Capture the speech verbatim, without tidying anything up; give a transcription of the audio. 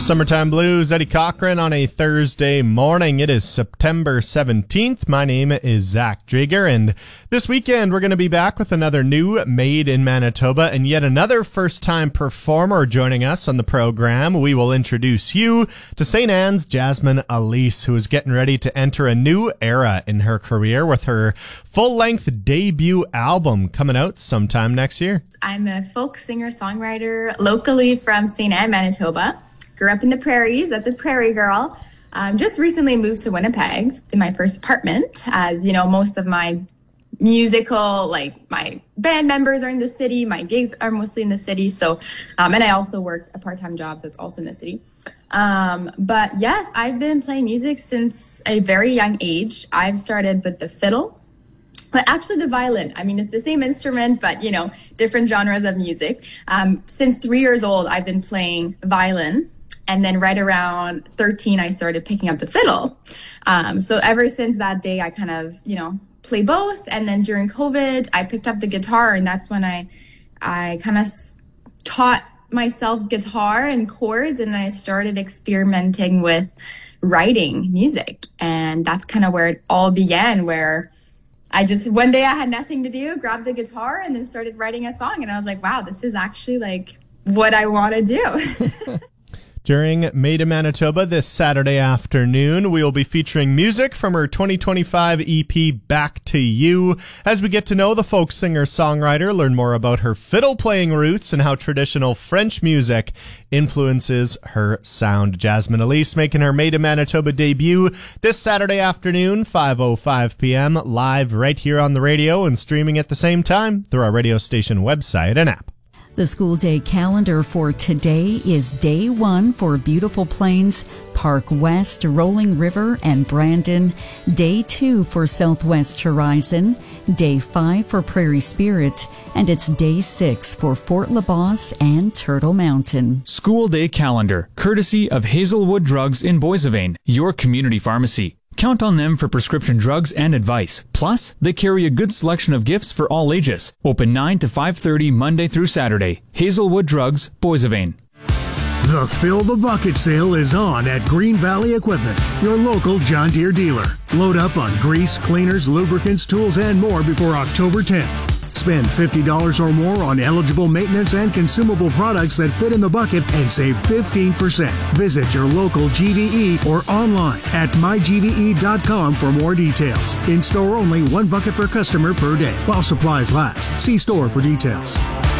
Summertime Blues, Eddie Cochran on a Thursday morning. It is September seventeenth. My name is Zach Drager, and this weekend we're going to be back with another new Made in Manitoba and yet another first-time performer joining us on the program. We will introduce you to Saint Anne's Jasmine Elise, who is getting ready to enter a new era in her career with her full-length debut album coming out sometime next year. I'm a folk singer-songwriter locally from Saint Anne, Manitoba. Grew up in the prairies. That's a prairie girl. Um, just recently moved to Winnipeg in my first apartment. As you know, most of my musical, like my band members are in the city. My gigs are mostly in the city. So, um, and I also work a part-time job that's also in the city. Um, but yes, I've been playing music since a very young age. I've started with the fiddle, but actually the violin. I mean, it's the same instrument, but you know, different genres of music. Um, since three years old, I've been playing violin. And then right around thirteen, I started picking up the fiddle. Um, so ever since that day, I kind of, you know, play both. And then during COVID, I picked up the guitar, and that's when I, I kind of taught myself guitar and chords, and I started experimenting with writing music. And that's kind of where it all began, where I just, one day I had nothing to do, grabbed the guitar and then started writing a song. And I was like, wow, this is actually like what I want to do. During Made in Manitoba this Saturday afternoon, we will be featuring music from her twenty twenty-five E P Back to You as we get to know the folk singer-songwriter, learn more about her fiddle-playing roots and how traditional French music influences her sound. Jasmine Elise making her Made in Manitoba debut this Saturday afternoon, five oh five p.m., live right here on the radio and streaming at the same time through our radio station website and app. The school day calendar for today is day one for Beautiful Plains, Park West, Rolling River, and Brandon. Day two for Southwest Horizon. Day five for Prairie Spirit. And it's day six for Fort LaBosse and Turtle Mountain. School day calendar, courtesy of Hazelwood Drugs in Boissevain, your community pharmacy. Count on them for prescription drugs and advice. Plus, they carry a good selection of gifts for all ages. Open nine to five thirty Monday through Saturday. Hazelwood Drugs, Boissevain. The Fill the Bucket sale is on at Green Valley Equipment, your local John Deere dealer. Load up on grease, cleaners, lubricants, tools, and more before October tenth. Spend fifty dollars or more on eligible maintenance and consumable products that fit in the bucket and save fifteen percent. Visit your local G V E or online at my G V E dot com for more details. In store only, one bucket per customer per day. While supplies last. See store for details.